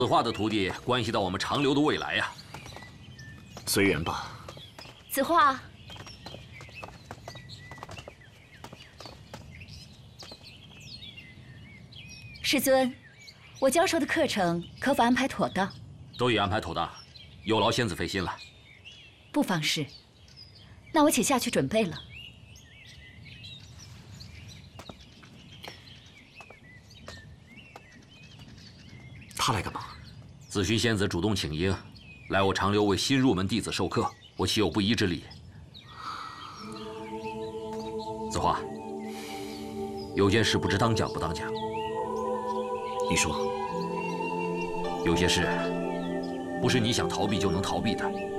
子画的徒弟关系到我们长留的未来呀。 随缘吧。 子画，师尊，我教授的课程可否安排妥当？ 都已安排妥当，有劳仙子费心了。 不妨事。那我且下去准备了。 他来干嘛？ 紫薰仙子主动请缨，来我长留为新入门弟子授课，我岂有不依之理？子画，有件事不知当讲不当讲。 你说。 有些事不是你想逃避就能逃避的。